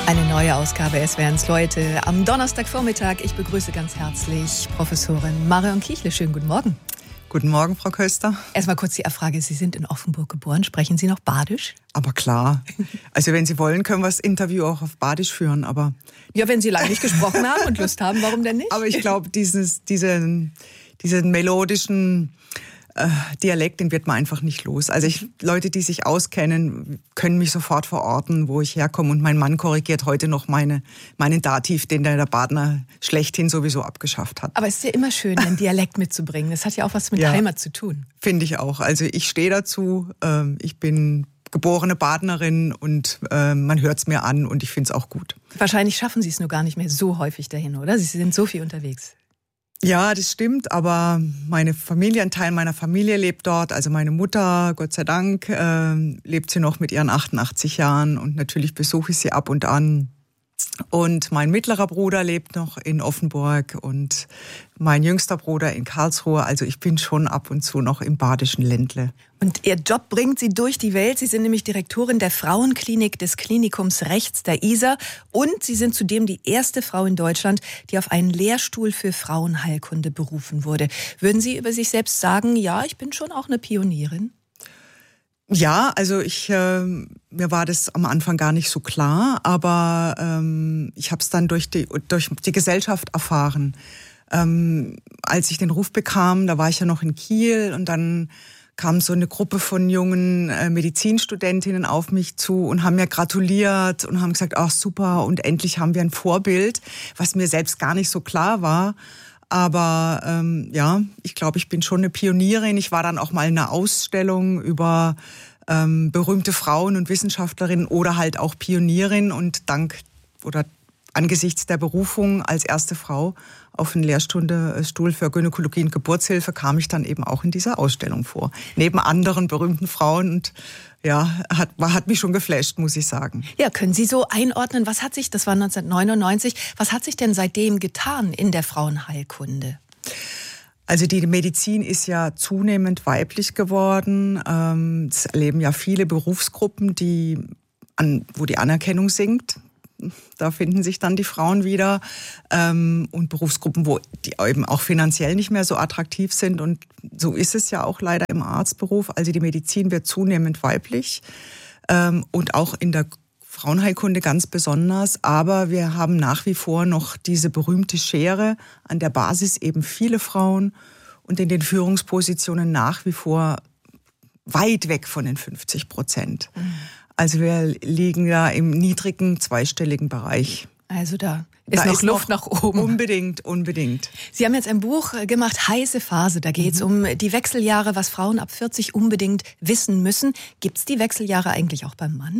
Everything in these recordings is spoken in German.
Eine neue Ausgabe SWR1 Leute am Donnerstagvormittag. Ich begrüße ganz herzlich Professorin Marion Kichle. Schönen guten Morgen. Guten Morgen, Frau Köster. Erstmal kurz die Frage, Sie sind in Offenburg geboren. Sprechen Sie noch Badisch? Aber klar. Also wenn Sie wollen, können wir das Interview auch auf Badisch führen. Aber ja, wenn Sie lange nicht gesprochen haben und Lust haben, warum denn nicht? Aber ich glaube, diesen melodischen Dialekt, den wird man einfach nicht los. Also Leute, die sich auskennen, können mich sofort verorten, wo ich herkomme. Und mein Mann korrigiert heute noch meinen Dativ, den der Badner schlechthin sowieso abgeschafft hat. Aber es ist ja immer schön, einen Dialekt mitzubringen. Das hat ja auch was mit Heimat zu tun. Finde ich auch. Also ich stehe dazu. Ich bin geborene Badnerin und man hört es mir an und ich finde es auch gut. Wahrscheinlich schaffen Sie es nur gar nicht mehr so häufig dahin, oder? Sie sind so viel unterwegs. Ja, das stimmt, aber ein Teil meiner Familie lebt dort. Also meine Mutter, Gott sei Dank, lebt sie noch mit ihren 88 Jahren und natürlich besuche ich sie ab und an. Und mein mittlerer Bruder lebt noch in Offenburg und mein jüngster Bruder in Karlsruhe. Also ich bin schon ab und zu noch im badischen Ländle. Und Ihr Job bringt Sie durch die Welt. Sie sind nämlich Direktorin der Frauenklinik des Klinikums Rechts der Isar. Und Sie sind zudem die erste Frau in Deutschland, die auf einen Lehrstuhl für Frauenheilkunde berufen wurde. Würden Sie über sich selbst sagen, ja, ich bin schon auch eine Pionierin? Ja, also mir war das am Anfang gar nicht so klar, aber ich habe es dann durch die Gesellschaft erfahren. Als ich den Ruf bekam, da war ich ja noch in Kiel und dann kam so eine Gruppe von jungen Medizinstudentinnen auf mich zu und haben mir gratuliert und haben gesagt, ach super, und endlich haben wir ein Vorbild, was mir selbst gar nicht so klar war. Aber ich glaube, ich bin schon eine Pionierin. Ich war dann auch mal in einer Ausstellung über berühmte Frauen und Wissenschaftlerinnen oder halt auch Pionierin. Und angesichts der Berufung als erste Frau auf den Lehrstuhl für Gynäkologie und Geburtshilfe kam ich dann eben auch in dieser Ausstellung vor. Neben anderen berühmten Frauen und hat mich schon geflasht, muss ich sagen. Ja, können Sie so einordnen, das war 1999, was hat sich denn seitdem getan in der Frauenheilkunde? Also die Medizin ist ja zunehmend weiblich geworden. Es erleben ja viele Berufsgruppen, wo die Anerkennung sinkt. Da finden sich dann die Frauen wieder. Und Berufsgruppen, wo die eben auch finanziell nicht mehr so attraktiv sind. Und so ist es ja auch leider im Arztberuf. Also die Medizin wird zunehmend weiblich. Und auch in der Frauenheilkunde ganz besonders. Aber wir haben nach wie vor noch diese berühmte Schere. An der Basis eben viele Frauen und in den Führungspositionen nach wie vor weit weg von den 50%. Also wir liegen da im niedrigen, zweistelligen Bereich. Also da ist noch Luft nach oben. Unbedingt. Sie haben jetzt ein Buch gemacht, Heiße Phase. Da geht es um die Wechseljahre, was Frauen ab 40 unbedingt wissen müssen. Gibt es die Wechseljahre eigentlich auch beim Mann?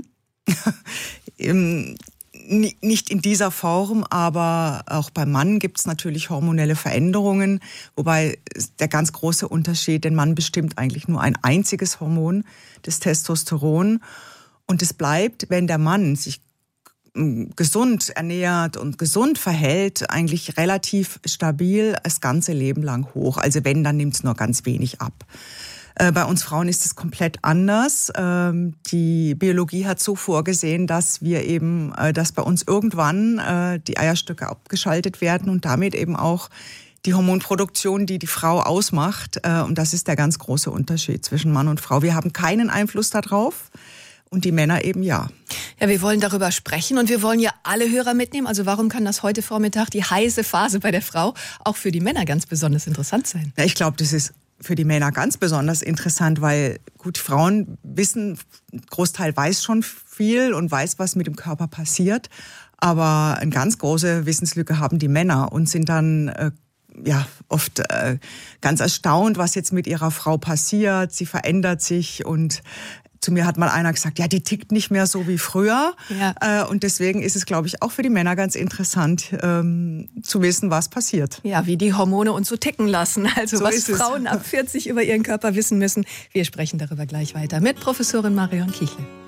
Nicht in dieser Form, aber auch beim Mann gibt es natürlich hormonelle Veränderungen, wobei der ganz große Unterschied, den Mann bestimmt eigentlich nur ein einziges Hormon, das Testosteron. Und es bleibt, wenn der Mann sich gesund ernährt und gesund verhält, eigentlich relativ stabil das ganze Leben lang hoch. Also wenn, dann nimmt es nur ganz wenig ab. Bei uns Frauen ist es komplett anders. Die Biologie hat so vorgesehen, dass dass bei uns irgendwann die Eierstöcke abgeschaltet werden und damit eben auch die Hormonproduktion, die die Frau ausmacht. Und das ist der ganz große Unterschied zwischen Mann und Frau. Wir haben keinen Einfluss darauf. Und die Männer eben ja. Ja, wir wollen darüber sprechen und wir wollen ja alle Hörer mitnehmen. Also warum kann das heute Vormittag, die heiße Phase bei der Frau, auch für die Männer ganz besonders interessant sein? Ja, ich glaube, das ist für die Männer ganz besonders interessant, weil gut, Frauen wissen, ein Großteil weiß schon viel und weiß, was mit dem Körper passiert. Aber eine ganz große Wissenslücke haben die Männer und sind dann oft ganz erstaunt, was jetzt mit ihrer Frau passiert. Sie verändert sich und zu mir hat mal einer gesagt, ja, die tickt nicht mehr so wie früher. Ja. Und deswegen ist es, glaube ich, auch für die Männer ganz interessant zu wissen, was passiert. Ja, wie die Hormone uns so ticken lassen. Also so was Frauen ab 40 über ihren Körper wissen müssen. Wir sprechen darüber gleich weiter mit Professorin Marion Kichle.